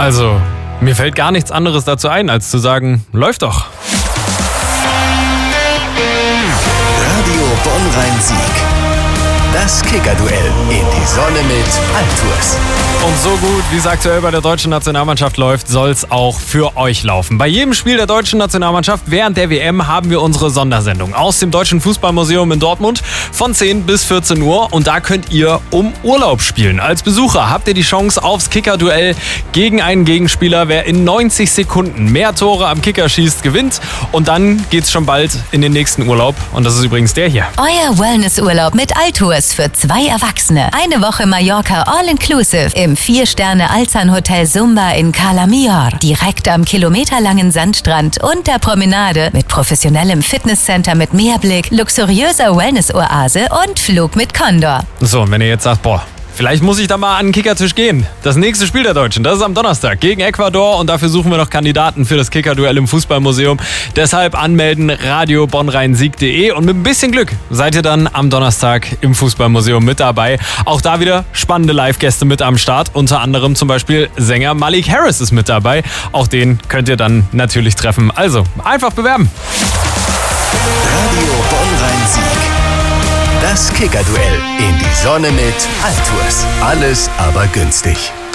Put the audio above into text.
Also, mir fällt gar nichts anderes dazu ein, als zu sagen, läuft doch. Radio Bonn-Rhein-Sieg. Das Kicker-Duell in die Sonne mit Altours. Und so gut, wie es aktuell bei der deutschen Nationalmannschaft läuft, soll es auch für euch laufen. Bei jedem Spiel der deutschen Nationalmannschaft während der WM haben wir unsere Sondersendung aus dem Deutschen Fußballmuseum in Dortmund von 10 bis 14 Uhr. Und da könnt ihr um Urlaub spielen. Als Besucher habt ihr die Chance aufs Kicker-Duell gegen einen Gegenspieler. Wer in 90 Sekunden mehr Tore am Kicker schießt, gewinnt. Und dann geht's schon bald in den nächsten Urlaub. Und das ist übrigens der hier. Euer Wellnessurlaub mit Altours für 2 Erwachsene. Eine Woche Mallorca All-Inclusive im 4-Sterne-Alzan-Hotel Sumba in Cala Millor. Direkt am kilometerlangen Sandstrand und der Promenade mit professionellem Fitnesscenter mit Meerblick, luxuriöser Wellness-Oase und Flug mit Condor. So, und wenn ihr jetzt sagt, vielleicht muss ich da mal an den Kickertisch gehen. Das nächste Spiel der Deutschen, das ist am Donnerstag gegen Ecuador und dafür suchen wir noch Kandidaten für das Kicker-Duell im Fußballmuseum. Deshalb anmelden radiobonnrheinsieg.de und mit ein bisschen Glück seid ihr dann am Donnerstag im Fußballmuseum mit dabei. Auch da wieder spannende Live-Gäste mit am Start. Unter anderem zum Beispiel Sänger Malik Harris ist mit dabei. Auch den könnt ihr dann natürlich treffen. Also, einfach bewerben. Radio Bonn-Rhein-Sieg. Das Kicker-Duell in die Sonne mit Altours. Alles aber günstig.